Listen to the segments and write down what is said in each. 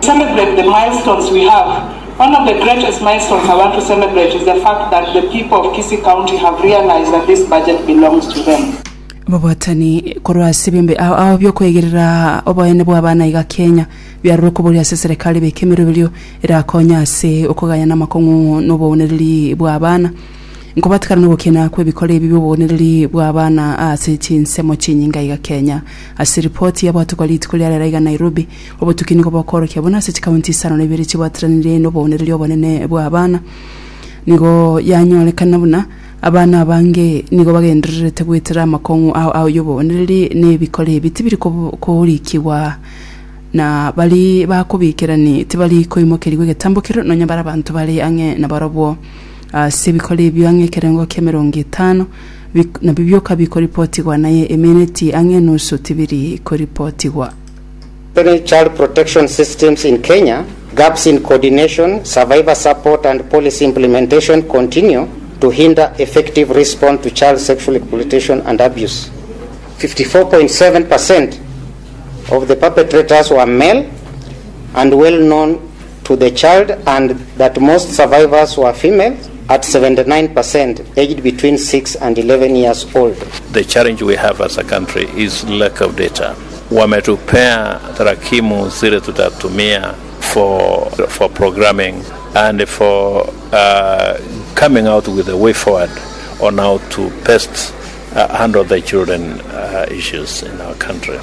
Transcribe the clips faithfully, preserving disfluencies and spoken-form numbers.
Celebrate the milestones we have. One of the greatest milestones I want to celebrate is the fact that the people of Kisii County have realized that this budget belongs to them. Babatani korwa sibimbe aho byo kwegerera obayene bwa bana iga Kenya byaruko buri serikali bekemero bilyo era konya se okoganya namakongo no bonereri bwa bana ngobatikana no kena kwe bikole bibi bonereri bwa bana asitse mo chinyinga iga Kenya asi report y'abantu kwali tukolera iga Nairobi obotukini ko bakoro kyabona se county sano nebiri chibatranire no bonereri obonene bwa bana nigo yanyolekana buna abana bange nigo bagenderere tegwitira makongo aho aho yoboneri ne bikole biti biri ko rikiwa na bali bakubikirani tibali ko imokeri getambukiro no nyambara abantu bali ange na barabo uh, sebikole byange kerengo kemerongo itano na bibyoka biko report gwa naye eminity ange no so tibiri ko report gwa child protection systems in Kenya. Gaps in coordination, survivor support and policy implementation continue to hinder effective response to child sexual exploitation and abuse. fifty-four point seven percent of the perpetrators were male and well known to the child, and that most survivors were female at seventy-nine percent, aged between six and eleven years old. The challenge we have as a country is lack of data. Wametupea tarakimu zile tutatumia for for programming and for uh, coming out with a way forward on how to best uh, handle the children uh, issues in our country.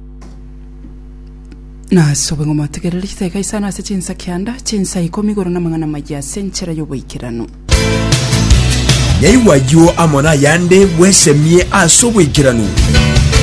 Na sobe ngoma tegereri kiteka isana se chinsa kyanda chinsa ikomigoro namangana majya senchera yoboikirano Nyaiwajo amona yande bwesemie asobwikirano